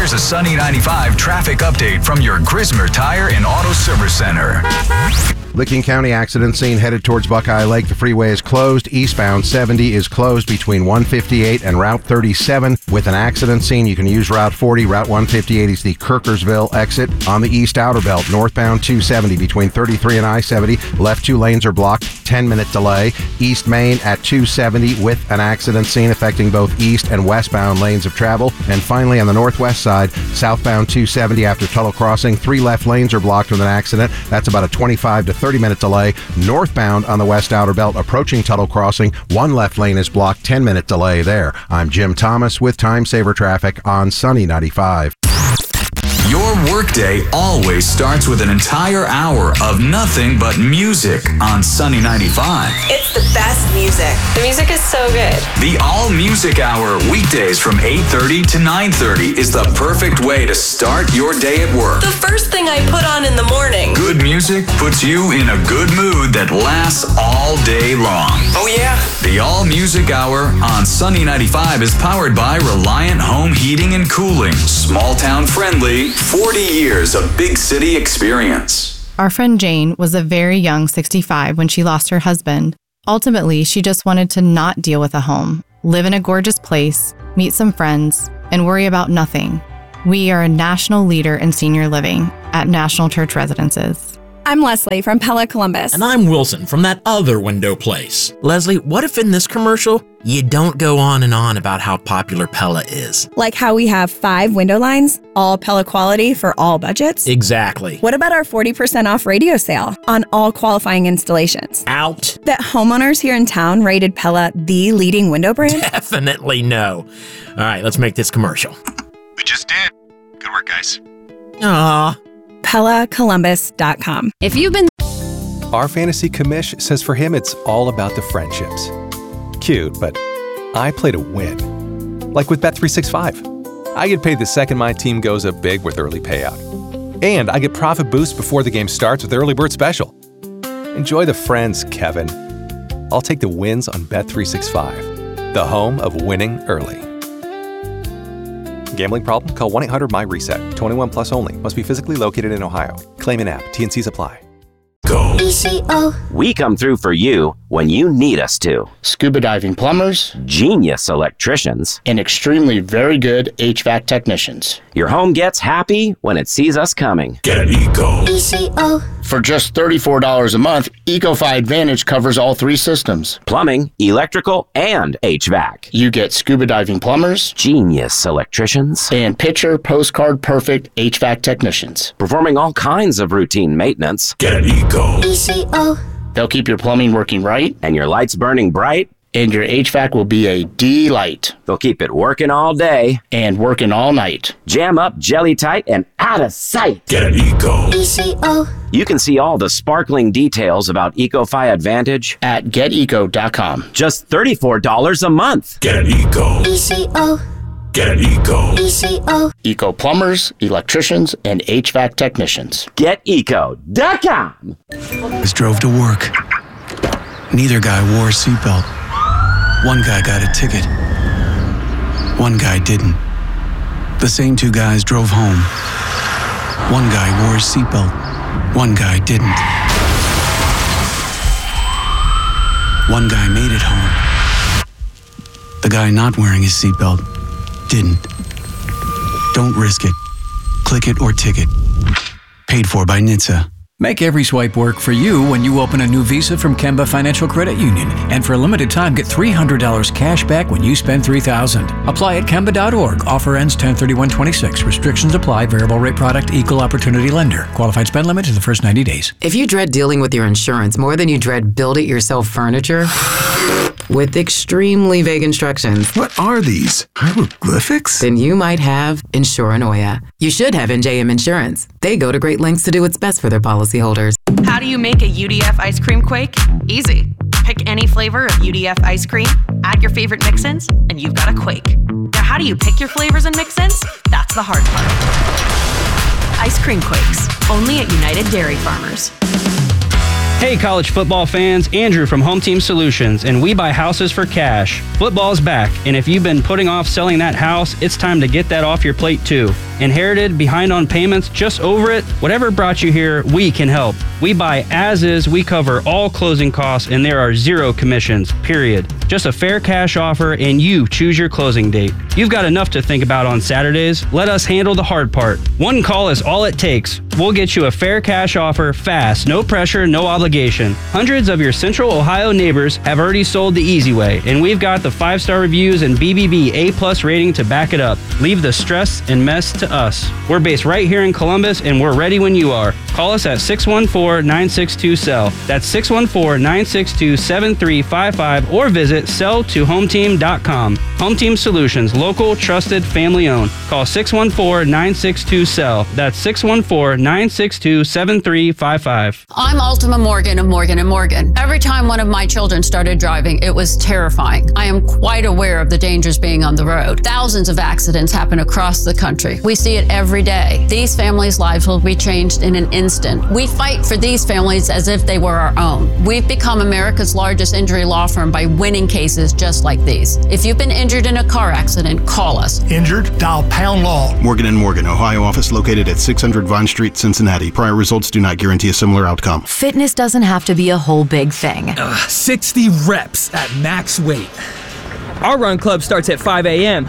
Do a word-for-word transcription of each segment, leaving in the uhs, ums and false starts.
Here's a Sunny ninety-five traffic update from your Grismer Tire and Auto Service Center. Licking County accident scene headed towards Buckeye Lake. The freeway is closed. Eastbound seventy is closed between one fifty-eight and Route thirty-seven. With an accident scene, you can use Route forty. Route one fifty-eight is the Kirkersville exit. On the East Outer Belt, northbound two seventy between thirty-three and I seventy. Left two lanes are blocked. ten minute delay. East Main at two seventy with an accident scene affecting both east and westbound lanes of travel. And finally, on the northwest side, southbound two seventy after Tuttle Crossing. Three left lanes are blocked with an accident. That's about a twenty-five to thirty minute delay. Northbound on the West Outer Belt approaching Tuttle Crossing, one left lane is blocked, ten minute delay there. I'm Jim Thomas with Time Saver Traffic on Sunny ninety-five. Your workday always starts with an entire hour of nothing but music on Sunny ninety-five. It's the best music. The music is so good. The All Music Hour, weekdays from eight thirty to nine thirty, is the perfect way to start your day at work. The first thing I put on in the morning. Good music puts you in a good mood that lasts all day long. Oh, yeah? The All Music Hour on Sunny ninety-five is powered by Reliant Home Heating and Cooling. Small town friendly, forty years of big city experience. Our friend Jane was a very young sixty-five when she lost her husband. Ultimately, she just wanted to not deal with a home, live in a gorgeous place, meet some friends, and worry about nothing. We are a national leader in senior living at National Church Residences. I'm Leslie from Pella Columbus. And I'm Wilson from that other window place. Leslie, what if in this commercial, you don't go on and on about how popular Pella is? Like how we have five window lines, all Pella quality for all budgets? Exactly. What about our forty percent off radio sale on all qualifying installations? Out. That homeowners here in town rated Pella the leading window brand? Definitely no. All right, let's make this commercial. We just did. Good work, guys. Aww. Pella Columbus dot com. If you've been... Our fantasy commish says for him it's all about the friendships. Cute, but I play to win. Like with Bet three sixty-five. I get paid the second my team goes up big with early payout. And I get profit boost before the game starts with Early Bird Special. Enjoy the friends, Kevin. I'll take the wins on Bet three sixty-five, the home of winning early. Gambling problem? Call one eight hundred M Y reset. twenty-one plus only. Must be physically located in Ohio. Claim in app. T and C's apply. Go. E C O. We come through for you when you need us to. Scuba diving plumbers, genius electricians, and extremely very good H V A C technicians. Your home gets happy when it sees us coming. Get Eco. E C O. For just thirty-four dollars a month, EcoFi Advantage covers all three systems. Plumbing, electrical, and H V A C. You get scuba diving plumbers, genius electricians, and picture postcard perfect H V A C technicians. Performing all kinds of routine maintenance. Get Eco. E C O. They'll keep your plumbing working right. And your lights burning bright. And your H V A C will be a delight. They'll keep it working all day. And working all night. Jam up, jelly tight, and out of sight. Get Eco. E C O. You can see all the sparkling details about EcoFi Advantage at get eco dot com. Just thirty-four dollars a month. Get Eco. E C O. Get Eco. E C O. Eco plumbers, electricians, and H V A C technicians. get eco dot com. Just drove to work. Neither guy wore a seatbelt. One guy got a ticket. One guy didn't. The same two guys drove home. One guy wore his seatbelt. One guy didn't. One guy made it home. The guy not wearing his seatbelt didn't. Don't risk it. Click it or ticket. Paid for by N H T S A. Make every swipe work for you when you open a new Visa from Kemba Financial Credit Union. And for a limited time, get three hundred dollars cash back when you spend three thousand dollars. Apply at kemba dot org. Offer ends ten thirty-one twenty-six. Restrictions apply. Variable rate product. Equal opportunity lender. Qualified spend limit to the first ninety days. If you dread dealing with your insurance more than you dread build-it-yourself furniture, with extremely vague instructions. What are these? Hieroglyphics? Then you might have Insuranoia. You should have N J M Insurance. They go to great lengths to do what's best for their policyholders. How do you make a U D F ice cream quake? Easy. Pick any flavor of U D F ice cream, add your favorite mix-ins, and you've got a quake. Now how do you pick your flavors and mix-ins? That's the hard part. Ice cream quakes, only at United Dairy Farmers. Hey college football fans, Andrew from Home Team Solutions, and we buy houses for cash. Football's back, and if you've been putting off selling that house, it's time to get that off your plate too. Inherited, behind on payments, just over it? Whatever brought you here, we can help. We buy as is, we cover all closing costs, and there are zero commissions, period. Just a fair cash offer, and you choose your closing date. You've got enough to think about on Saturdays. Let us handle the hard part. One call is all it takes. We'll get you a fair cash offer fast, no pressure, no obligation. Hundreds of your Central Ohio neighbors have already sold the easy way, and we've got the five-star reviews and B B B A-plus rating to back it up. Leave the stress and mess to us. We're based right here in Columbus, and we're ready when you are. Call us at six one four, nine six two, S E L L. That's six one four, nine six two, seven three five five, or visit sell to home team dot com. Home Team Solutions, local, trusted, family owned. Call six one four, nine six two, S E L L. That's six one four, nine six two, seven three five five. I'm Ultima Morgan of Morgan and Morgan. Every time one of my children started driving, it was terrifying. I am quite aware of the dangers being on the road. Thousands of accidents happen across the country. We see it every day. These families' lives will be changed in an instant. We fight for these families as if they were our own. We've become America's largest injury law firm by winning cases just like these. If you've been injured in a car accident, call us. Injured? Dial Pound Law. Morgan and Morgan, Ohio office located at six hundred Vine Street, Cincinnati. Prior results do not guarantee a similar outcome. Fitness doesn't have to be a whole big thing. Uh, sixty reps at max weight. Our run club starts at five a.m.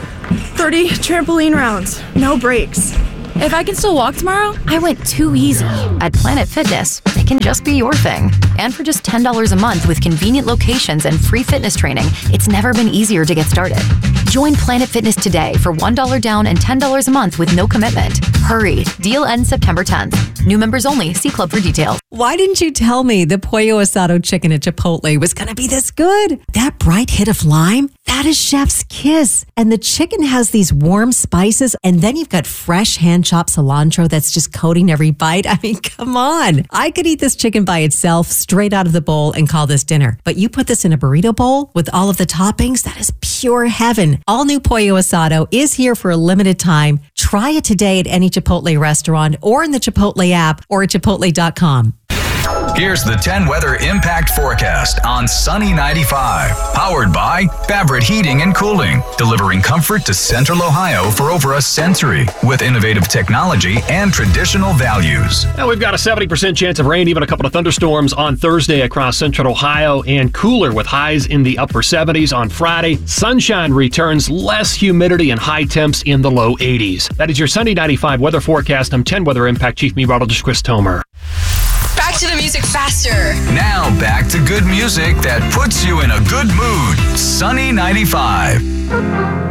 thirty trampoline rounds, no breaks. If I can still walk tomorrow, I went too easy. At Planet Fitness, it can just be your thing. And for just ten dollars a month with convenient locations and free fitness training, it's never been easier to get started. Join Planet Fitness today for one dollar down and ten dollars a month with no commitment. Hurry, deal ends September tenth. New members only. See club for details. Why didn't you tell me the Pollo Asado chicken at Chipotle was going to be this good? That bright hit of lime, that is chef's kiss. And the chicken has these warm spices, and then you've got fresh hand-chopped cilantro that's just coating every bite. I mean, come on. I could eat this chicken by itself straight out of the bowl and call this dinner. But you put this in a burrito bowl with all of the toppings, that is pure heaven. All new Pollo Asado is here for a limited time. Try it today at any Chipotle restaurant or in the Chipotle app or at chipotle dot com. Here's the ten weather impact forecast on Sunny ninety-five. Powered by Fabric Heating and Cooling, delivering comfort to Central Ohio for over a century with innovative technology and traditional values. Now we've got a seventy percent chance of rain, even a couple of thunderstorms on Thursday across Central Ohio, and cooler with highs in the upper seventies on Friday. Sunshine returns, less humidity, and high temps in the low eighties. That is your Sunny ninety-five weather forecast. I'm ten Weather Impact Chief Meteorologist Chris Tomer. Back to the music faster. Now back to good music that puts you in a good mood. Sunny ninety-five.